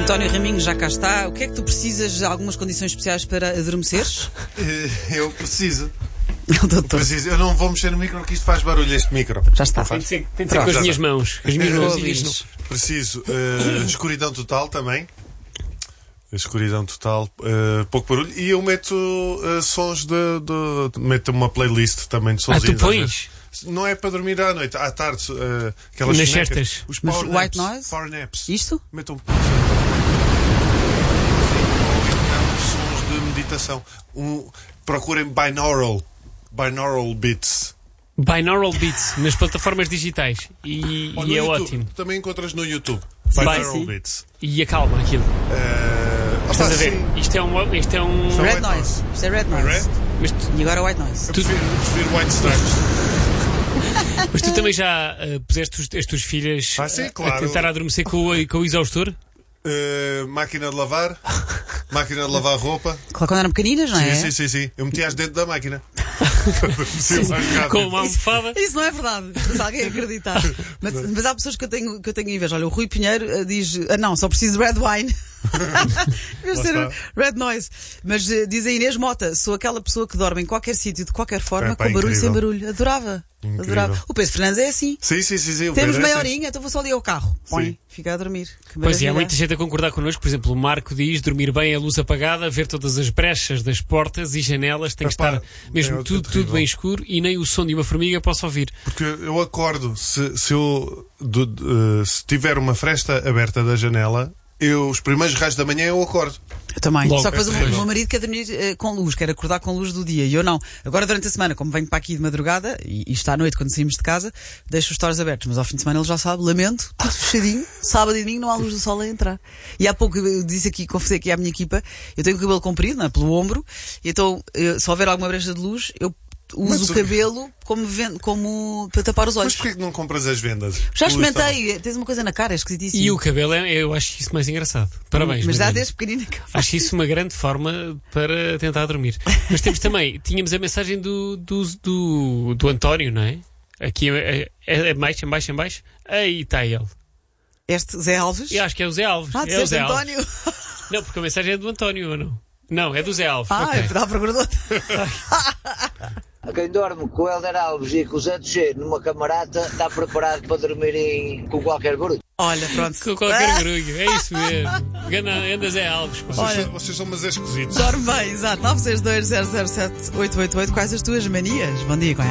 António Raminhos já cá está. O que é que tu precisas de algumas condições especiais para adormeceres? Eu preciso. Doutor. Eu não vou mexer no micro porque isto faz barulho, este micro. Já está. Tem de ser com as minhas mãos. As minhas mãos. Preciso. Escuridão total também. Escuridão total, pouco barulho. E eu meto sons meto uma playlist também de sons. Tu pões? Não é para dormir à noite, à tarde. Aquelas nas sonecas, cestas. os Mas power white naps, noise? power naps. Isto? Metam ou então sons de meditação. Procurem binaural beats. Binaural Beats nas plataformas digitais. E Ou é no YouTube. ótimo. Também encontras no YouTube. Sim, Binaural sim. beats. E acalma aquilo. Estás a ver? Sim. Isto é um. Red white noise. noise. Isto é red noise. Red? Mas E agora white noise. Eu prefiro white stripes. Mas tu também já puseste as tuas filhas Sim, a claro. tentar adormecer com o exaustor? Máquina de lavar. Máquina de lavar roupa. Claro, quando eram pequeninas, não é? Sim. Eu metia-as dentro da máquina. Com uma almofada? Isso não é verdade. Se alguém acreditar. Mas há pessoas que eu tenho inveja. Olha, o Rui Pinheiro diz: não, só preciso de red wine. Deve ser red noise. Mas diz a Inês Mota: sou aquela pessoa que dorme em qualquer sítio, de qualquer forma, com barulho, incrível. sem barulho. Adorava. O Pedro Fernandes é assim. Sim. Temos meia horinha, então vou só ligar o carro. Põe, fica a dormir. Que Pois é, há maravilha. muita gente a concordar connosco. Por exemplo, o Marco diz dormir bem, a luz apagada, ver todas as brechas das portas e janelas, tem que Epá, estar mesmo é tudo terrível. bem escuro e nem o som de uma formiga posso ouvir. Porque eu acordo, se tiver uma fresta aberta da janela, os primeiros raios da manhã eu acordo. Eu também. Logo, Só que depois é o terrível. meu marido quer dormir com luz, quer acordar com luz do dia e eu não. Agora durante a semana, como venho para aqui de madrugada e isto à noite quando saímos de casa, deixo os stores abertos, mas ao fim de semana ele já sabe, lamento, tudo fechadinho, sábado e domingo não há luz do sol a entrar. E há pouco eu disse aqui, confessei aqui à minha equipa, eu tenho o cabelo comprido, não é, pelo ombro, e então se houver alguma brecha de luz, eu uso o cabelo como para tapar os Mas olhos. porquê que não compras as vendas? Já experimentei, tens uma coisa na cara, é esquisitíssimo. E o cabelo, eu acho isso mais engraçado. Parabéns. Mas dá Mariana. desde pequenina que eu faço. Acho isso uma grande forma para tentar dormir. Mas tínhamos a mensagem do António, não é? Aqui é mais, em baixo. Aí está ele. Este Zé Alves? Eu acho que é o Zé Alves. Ah, é o disseste Zé Alves. António? Não, porque a mensagem é do António, ou não? Não, é do Zé Alves. Ah, Ok. eu estava a procurar do outro. A quem dorme com o Helder Alves e com o Zé Teixeira numa camarata está preparado para dormir com qualquer barulho. Olha, pronto. Com qualquer barulho, é isso mesmo. Anda Zé Alves. Pá. Olha. Vocês são mas esquisitos. Dorme bem, exato. 962 007 888. Quais as tuas manias? Bom dia, com